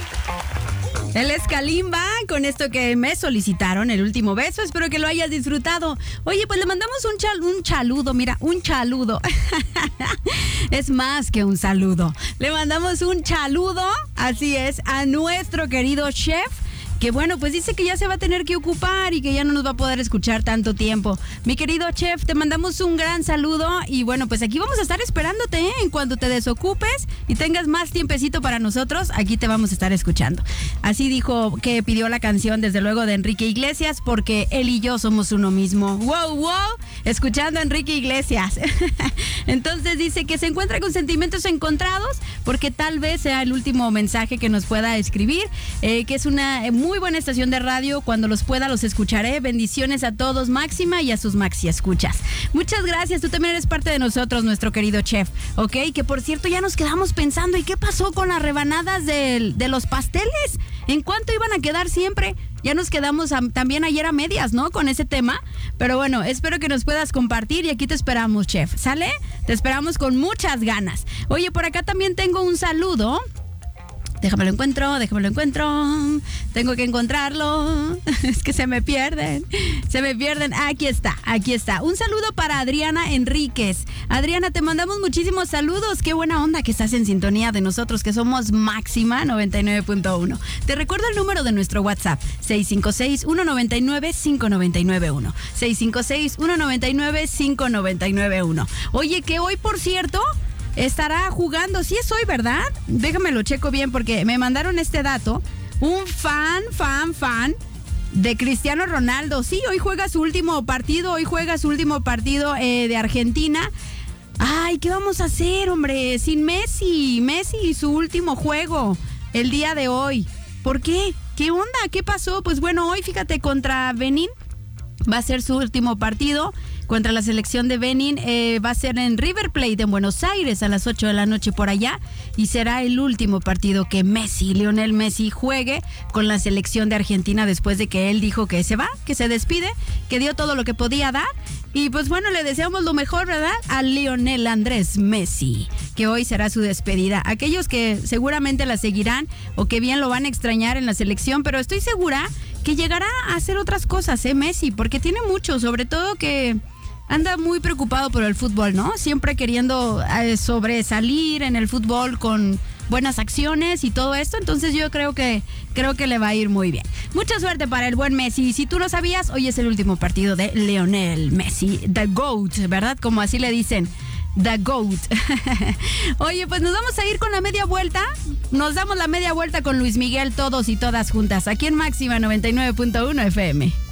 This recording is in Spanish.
Él es Kalimba, con esto que me solicitaron, el último beso. Espero que lo hayas disfrutado. Oye, pues le mandamos un chaludo, mira, un chaludo. Es más que un saludo. Le mandamos un chaludo, así es, a nuestro querido chef, que bueno, pues dice que ya se va a tener que ocupar y que ya no nos va a poder escuchar tanto tiempo. Mi querido chef, te mandamos un gran saludo y bueno, pues aquí vamos a estar esperándote, ¿eh? En cuanto te desocupes y tengas más tiempecito para nosotros, aquí te vamos a estar escuchando. Así dijo que pidió la canción, desde luego, de Enrique Iglesias, porque él y yo somos uno mismo. ¡Wow, wow! Escuchando a Enrique Iglesias. Entonces dice que se encuentra con sentimientos encontrados, porque tal vez sea el último mensaje que nos pueda escribir, que es una muy buena estación de radio. Cuando los pueda los escucharé. Bendiciones a todos, Máxima, y a sus maxi escuchas. Muchas gracias, tú también eres parte de nosotros, nuestro querido chef, ¿ok? Que por cierto ya nos quedamos pensando, ¿y qué pasó con las rebanadas de los pasteles? ¿En cuánto iban a quedar siempre? Ya nos quedamos también ayer a medias, ¿no? Con ese tema. Pero bueno, espero que nos puedas compartir y aquí te esperamos, chef. ¿Sale? Te esperamos con muchas ganas. Oye, por acá también tengo un saludo. Déjame lo encuentro. Tengo que encontrarlo. Es que se me pierden. Aquí está. Un saludo para Adriana Enríquez. Adriana, te mandamos muchísimos saludos. Qué buena onda que estás en sintonía de nosotros, que somos Máxima 99.1. Te recuerdo el número de nuestro WhatsApp: 656-199-5991. 656-199-5991. Oye, que hoy, por cierto, estará jugando. Sí es hoy, ¿verdad? Déjame lo checo bien porque me mandaron este dato. Un fan de Cristiano Ronaldo. Sí, hoy juega su último partido. De Argentina. Ay, ¿qué vamos a hacer, hombre? Sin Messi. Messi y su último juego el día de hoy. ¿Por qué? ¿Qué onda? ¿Qué pasó? Pues bueno, hoy, fíjate, contra Benín va a ser su último partido. Contra la selección de Benín, va a ser en River Plate en Buenos Aires a las 8 de la noche por allá, y será el último partido que Lionel Messi juegue con la selección de Argentina, después de que él dijo que se va, que se despide, que dio todo lo que podía dar. Y pues bueno, le deseamos lo mejor, ¿verdad?, a Lionel Andrés Messi, que hoy será su despedida. Aquellos que seguramente la seguirán o que bien lo van a extrañar en la selección, pero estoy segura que llegará a hacer otras cosas, Messi, porque tiene mucho, sobre todo que anda muy preocupado por el fútbol, ¿no? Siempre queriendo sobresalir en el fútbol con buenas acciones y todo esto. Entonces yo creo que le va a ir muy bien. Mucha suerte para el buen Messi. Si tú no sabías, hoy es el último partido de Lionel Messi, The GOAT, ¿verdad? Como así le dicen, The GOAT. Oye, pues nos vamos a ir con la media vuelta. Nos damos la media vuelta con Luis Miguel, todos y todas juntas, aquí en Máxima 99.1 FM.